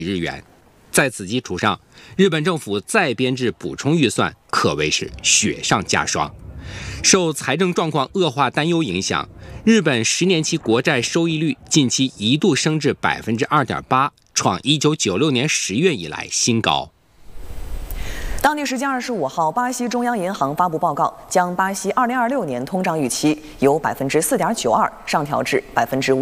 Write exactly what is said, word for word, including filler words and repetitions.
日元。在此基础上，日本政府再编制补充预算，可谓是雪上加霜。受财政状况恶化担忧影响，日本十年期国债收益率近期一度升至百分之二点八，创一九九六年十月以来新高。 当地时间二十五号，巴西中央银行发布报告，将巴西二零二六年通胀预期由百分之四点九二上调至百分之五。